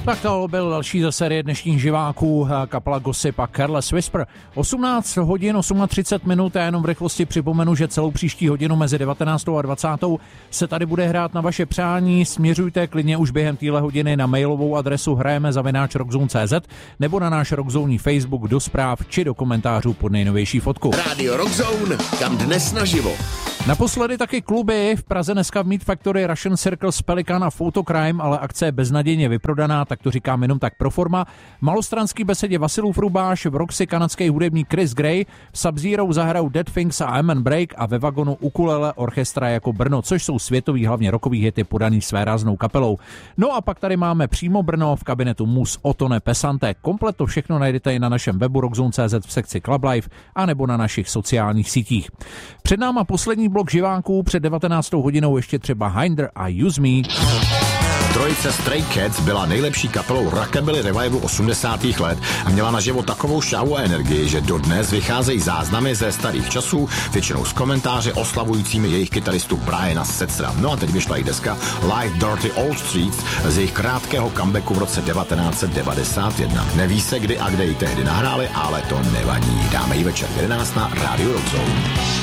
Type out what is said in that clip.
Tak to byl další ze série dnešních živáků, kapela Gossip a Careless Whisper. 18 hodin 38 minut, já jenom v rychlosti připomenu, že celou příští hodinu mezi 19. a 20. se tady bude hrát na vaše přání. Směřujte klidně už během téhle hodiny na mailovou adresu hrajeme@rockzone.cz nebo na náš Rockzone Facebook do zpráv či do komentářů pod nejnovější fotku. Rádio Rockzone, kam dnes naživo. Naposledy taky kluby. V Praze dneska v Meat Factory, Russian Circle, Pelican a Photocrime, ale akce je beznadějně vyprodaná, tak to říkám jenom tak pro forma. V Malostranský besedě Vasilův Rubáš, v Roxy kanadský hudebník Chris Gray, v Sub-Zero zahrajou Dead Things a Amen Break a ve vagonu Ukulele orchestra jako Brno, což jsou světový, hlavně rockový hity podaný své ráznou kapelou. No a pak tady máme přímo Brno v kabinetu Mus Otone Pesante. Komplet to všechno najdete i na našem webu rockzone.cz v sekci Club Life a nebo na našich sociálních sítích. Před náma poslední blok živáků, před 19. hodinou ještě třeba Hinder a Use Me. Trojice Stray Cats byla nejlepší kapelou rockabilly revivalu 80. let a měla naživo takovou šávu a energii, že dodnes vycházejí záznamy ze starých časů, většinou s komentáři oslavujícími jejich kytaristu Briana Setzera. No a teď vyšla i deska Live Dirty Old Streets z jejich krátkého comebacku v roce 1991. Neví se kdy a kde ji tehdy nahráli, ale to nevadí. Dáme ji večer 11 na Radio Rockzone.